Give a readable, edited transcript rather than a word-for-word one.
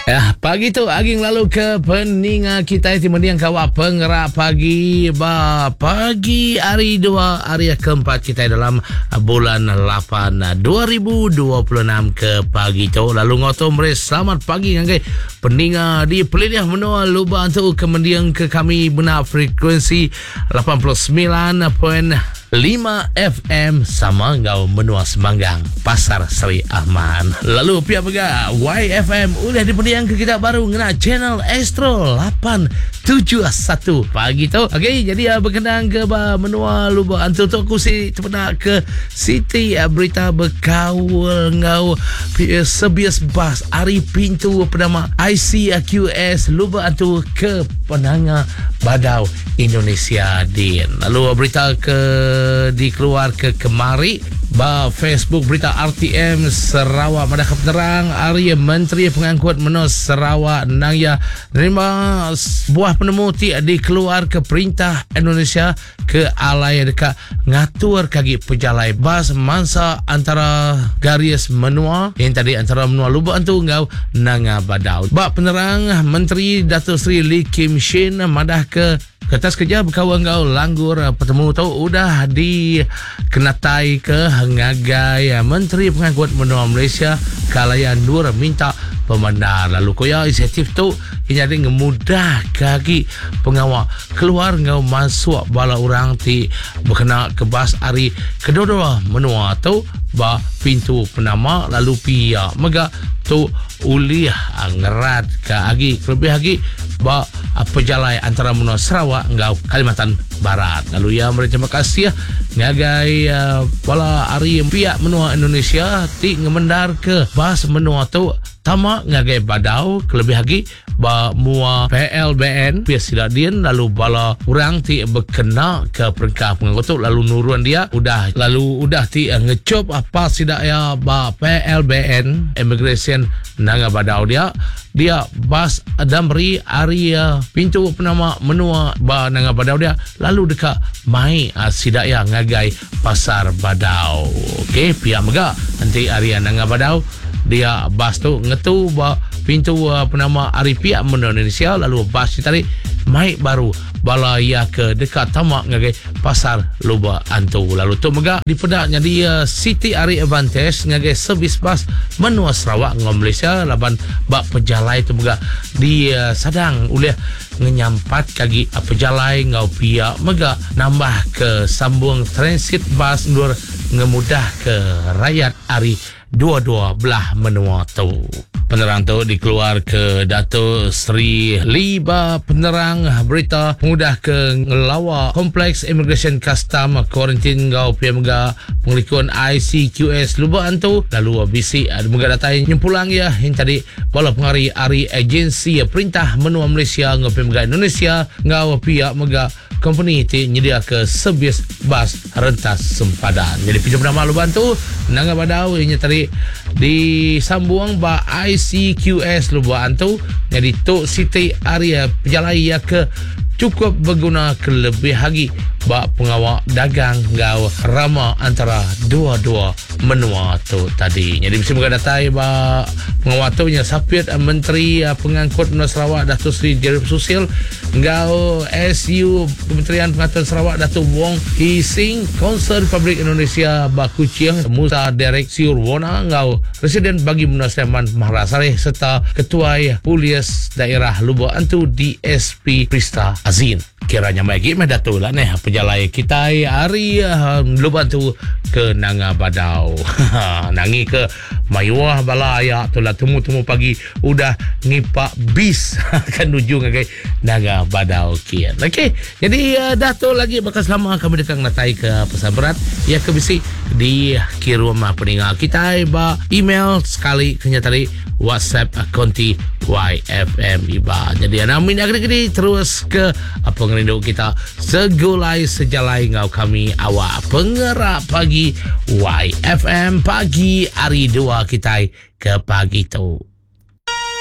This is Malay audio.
Ya, pagi tu aging lalu ke peninga kita timeniang kawa penggerak pagi pagi hari 2 hari keempat kita dalam bulan 8 2026 ke pagi tu lalu ngotom res selamat pagi ngai peninga di peliniah menua luba untuk kemendiang ke kami benar frekuensi 89.5 FM sama ngau menua Semanggang Pasar Seri Ahman. Lalu pihak pega YFM udah dipediang ke kita baru ngena channel Astro 871 pagi tu. Okey, jadi berkenaan ke menua luba antu tu aku si terpena ke Siti berita berkawal ngau sebias bas hari pintu bernama ICQS luba antu ke Penanga Badau Indonesia din. Lalu berita ke dikeluar ke kemari Facebook berita RTM Sarawak Madakap Terang Arya Menteri Pengangkut Menus Sarawak Nangya nerima buah penemu dikeluar ke perintah Indonesia ke alai dekat ngatur kaki pejalai bas mansa antara garis menua yang tadi antara menua lubuk antu ngau Nanga Badau. Penerang Menteri Datuk Seri Lee Kim Shin madah ke kertas kerja berkawan kau langgur pertemu tu udah dikenatai ke ngagai Menteri Pengangkut Menua Malaysia Kalayan Nur minta pemandar lalu koya inisiatif tu ini ada ngemudah kaki pengawal keluar ngau masuk bala orang ti berkena ke bas hari kedua menua tu pintu penama lalu pia mega tu uliah ngerat ke agi lebih lagi pejalai antara menua Sarawak ngau Kalimantan Barat. Lalu ya mereka terima kasih ngagai bala hari pihak menua Indonesia ti ngemendar ke bas menua tu tama ngagai Badau kelebih lagi mua PLBN pihak siladin lalu bala orang ti berkena ke perengkah pengangkut tu lalu nuruan dia udah ti ngecop apa sidak ya PLBN Immigration Nanga Badau dia bas damri area pintu penama menua Nanga Badau dia lalu dekat mai sidak ya ngagai Pasar Badau. Okey, pihak mega nanti area Nanga Badau dia bas tu ngetu pintu penama ari pihak menua Indonesia lalu bas ditarik mai baru bala ia ke dekat tamak ngagai Pasar Luba Antu. Lalu tu mega dipedaknya dia City Ari Advantage ngagai servis bas menua Sarawak ngau Malaysia laban pejalai tu mega dia sadang oleh ngenyampat kaki pejalai ngau pihak mega nambah ke sambung transit bas nur ngemudah ke rakyat ari dua-dua belah menua tu. Penerang tu dikeluar ke Datuk Seri Liba penerang berita mudah ke ngelawa kompleks immigration custom quarantine ngau PMG pengelikuan ICQS luba antu lalu bisi ada muga datai nyempulang ya yang tadi bala pengari ari agensi perintah menua Malaysia ngau PMG Indonesia ngau pihak mega company ti nyedia ke servis bas rentas sempadan. Jadi pinjam nama luba antu Nanga Badau ini tadi disambung ICQS luba antu jadi tu Siti area pejalai ya ke cukup berguna kelebih lagi pengawal dagang ngau rama antara dua-dua menua tu tadi. Jadi mesti muka datai pengawal tu nya sapit Menteri Pengangkut Menua Sarawak Datuk Seri Jaripan Sosial ngau SU Kementerian Pengangkutan Sarawak Datuk Wong Hising Konsel Republik Indonesia Kuching Musa Derek Siur Wona ngau Presiden bagi Menua Sleman Maharasareh serta Ketua Polis Daerah Luba Antu DSP Prista Azin. Kiranya lagi datuk lah nih pejalai kita hari lupa tu ke Nanga Badau nangi ke Mayuah balaya tu lah temu pagi udah ngipak bis kan nuju ngagai Nanga Badau kian. Okey, jadi datuk lagi bakal selama kami dekat natai ke pesan berat ya ke bisi di kirim peningal kita email sekali kenya tadi WhatsApp konti YFM iba. Jadi namin agak-agak terus ke pengerindu kita segulai sejalai ngau kami awak penggerak pagi YFM pagi hari 2 kita ke pagi tu.